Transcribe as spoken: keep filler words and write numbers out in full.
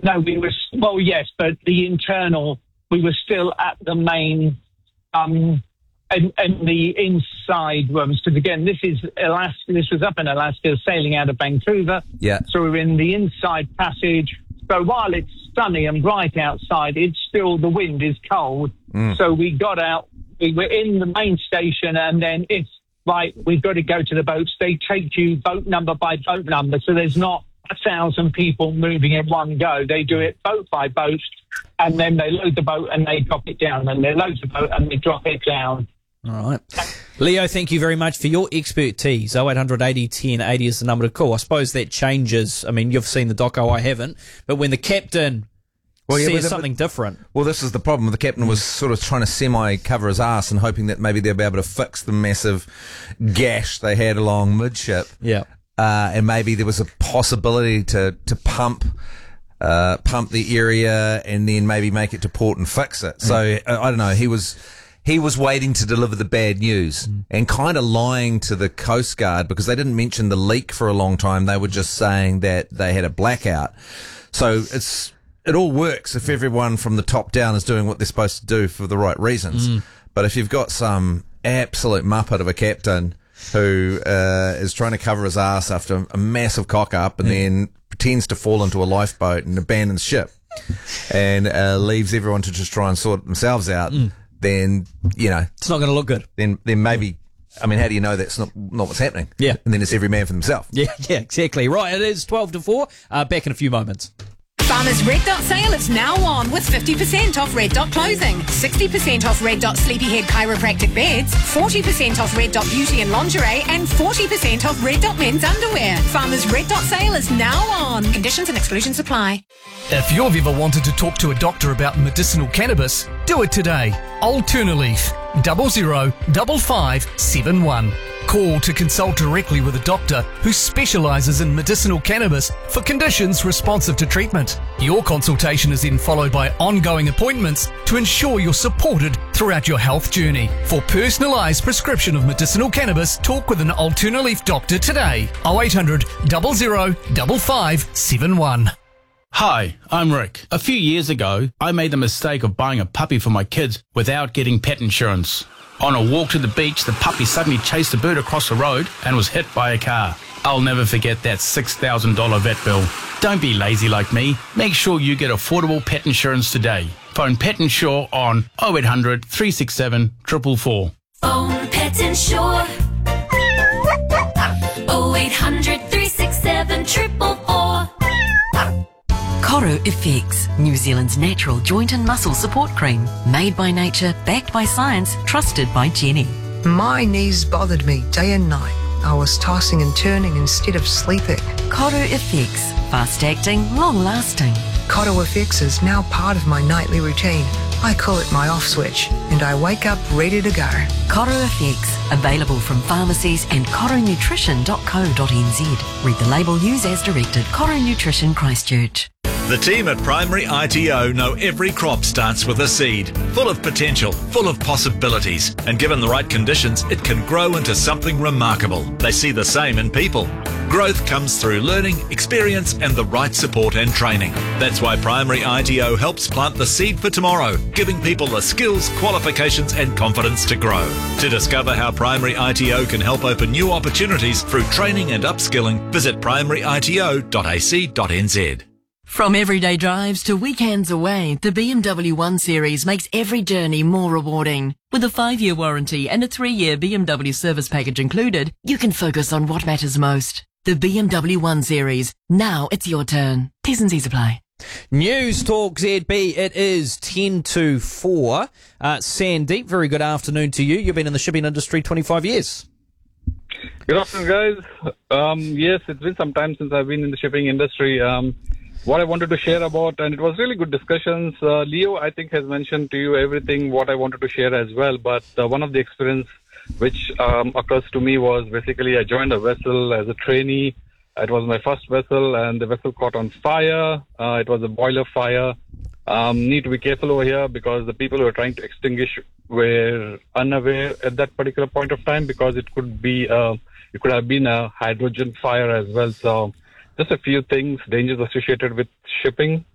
no, we were, well, yes, but the internal, we were still at the main, um, and, and the inside rooms. Because again, this is Alaska, this was up in Alaska, sailing out of Vancouver. Yeah. So we're in the inside passage. So while it's sunny and bright outside, it's still, the wind is cold. Mm. So we got out, we were in the main station, and then it's, right, we've got to go to the boats. They take you boat number by boat number. So there's not a thousand people moving in one go. They do it boat by boat, and then they load the boat and they drop it down, and they load the boat and they drop it down. All right. Leo, thank you very much for your expertise. oh eight hundred eighty ten eighty is the number to call. I suppose that changes. I mean, you've seen the doco, I haven't. But when the captain well, yeah, says the, something different. Well, this is the problem. The captain was sort of trying to semi-cover his ass and hoping that maybe they'll be able to fix the massive gash they had along midship. Yeah. Uh, and maybe there was a possibility to, to pump uh, pump the area and then maybe make it to port and fix it. So, mm. I, I don't know. He was... He was waiting to deliver the bad news mm. and kind of lying to the Coast Guard because they didn't mention the leak for a long time. They were just saying that they had a blackout. So it's it all works if everyone from the top down is doing what they're supposed to do for the right reasons. Mm. But if you've got some absolute muppet of a captain who uh, is trying to cover his ass after a massive cock up and mm. then pretends to fall into a lifeboat and abandons ship and uh, leaves everyone to just try and sort themselves out, mm. then, you know... It's not going to look good. Then then maybe... I mean, how do you know that's not not what's happening? Yeah. And then it's every man for himself. Yeah, yeah, exactly. Right, it is twelve to four. Uh, back in a few moments. Farmers Red Dot sale is now on with fifty percent off Red Dot clothing, sixty percent off Red Dot Sleepyhead chiropractic beds, forty percent off Red Dot beauty and lingerie, and forty percent off Red Dot men's underwear. Farmers Red Dot sale is now on. Conditions and exclusions apply. If you've ever wanted to talk to a doctor about medicinal cannabis, do it today. Alternaleaf, double zero double five seven one. Call to consult directly with a doctor who specialises in medicinal cannabis for conditions responsive to treatment. Your consultation is then followed by ongoing appointments to ensure you're supported throughout your health journey. For personalised prescription of medicinal cannabis, talk with an Alternaleaf doctor today. oh eight hundred, double zero, double five seven one. Hi, I'm Rick. A few years ago, I made the mistake of buying a puppy for my kids without getting pet insurance. On a walk to the beach, the puppy suddenly chased a bird across the road and was hit by a car. I'll never forget that six thousand dollars vet bill. Don't be lazy like me. Make sure you get affordable pet insurance today. Phone Pet Insure on oh eight hundred, three six seven, four four four. Phone Pet Insure oh eight hundred, three six seven, four four four. Coro Effects, New Zealand's natural joint and muscle support cream. Made by nature, backed by science, trusted by Jenny. My knees bothered me day and night. I was tossing and turning instead of sleeping. Coro Effects, fast-acting, long-lasting. Coro Effects is now part of my nightly routine. I call it my off switch, and I wake up ready to go. Coro Effects, available from pharmacies and coro nutrition dot co dot n z. Read the label, use as directed. Coro Nutrition Christchurch. The team at Primary I T O know every crop starts with a seed, full of potential, full of possibilities, and given the right conditions, it can grow into something remarkable. They see the same in people. Growth comes through learning, experience, and the right support and training. That's why Primary I T O helps plant the seed for tomorrow, giving people the skills, qualifications, and confidence to grow. To discover how Primary I T O can help open new opportunities through training and upskilling, visit primary I T O dot a c dot n z. From everyday drives to weekends away, the B M W one Series makes every journey more rewarding. With a five-year warranty and a three-year B M W service package included, you can focus on what matters most. The B M W one Series. Now it's your turn. T's and C's apply. News Talk Z B, it is ten to four. Uh, Sandeep, very good afternoon to you. You've been in the shipping industry twenty-five years. Good afternoon, guys. Um, yes, it's been some time since I've been in the shipping industry. Um, what I wanted to share about, and it was really good discussions. Uh, Leo, I think, has mentioned to you everything what I wanted to share as well. But uh, one of the experience which um, occurs to me was basically I joined a vessel as a trainee. It was my first vessel, and the vessel caught on fire. Uh, it was a boiler fire. Um, need to be careful over here because the people who are trying to extinguish were unaware at that particular point of time because it could be, uh, it could have been a hydrogen fire as well. So just a few things, dangers associated with shipping.